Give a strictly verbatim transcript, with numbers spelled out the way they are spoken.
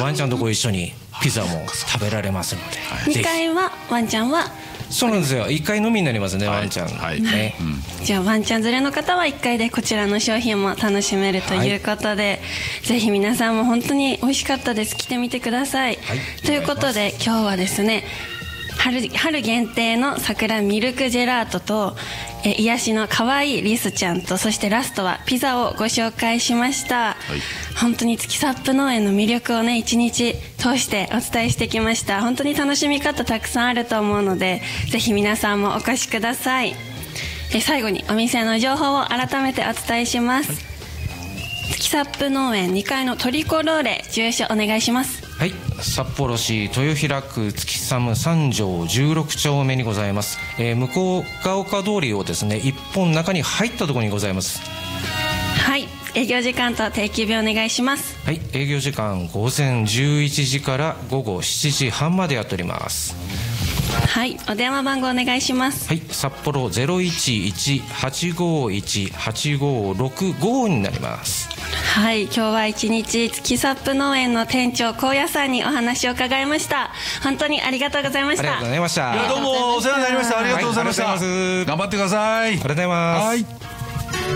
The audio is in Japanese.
ワンちゃんとご一緒にピザも食べられますので、はい、 にかいはワンちゃんはそうなんですよ、いっかいのみになりますね、はい、ワンちゃん、はいねうん、じゃあワンちゃん連れの方はいっかいでこちらの商品も楽しめるということで、はい、ぜひ皆さんも本当に美味しかったです、来てみてください、はい、ということで今日はですね、春, 春限定の桜ミルクジェラートとえ癒しの可愛いリスちゃんと、そしてラストはピザをご紹介しました、はい、本当に月サップ農園の魅力をね一日通してお伝えしてきました。本当に楽しみ方たくさんあると思うので、ぜひ皆さんもお越しください。え最後にお店の情報を改めてお伝えします、はい、月サップ農園にかいのトリコローレ、住所お願いします。 はい、札幌市豊平区月寒三条じゅうろくちょうめにございます、えー、向こうが丘通りをですね一本中に入ったところにございます。 はい、営業時間と定休日お願いします。 はい、営業時間午前じゅういちじから午後しちじはんまでやっております。 はい、お電話番号お願いします。 はい、札幌 ゼロいちいち はちごいち はちごろくご になります。 はい、今日は一日月サップ農園の店長高野さんにお話を伺いました。本当にありがとうございました。 ありがとうございました。 いやどうもお世話になりました。ありがとうございました、はい、 頑張ってください。 頑張ってください。 ありがとうございます。 はい。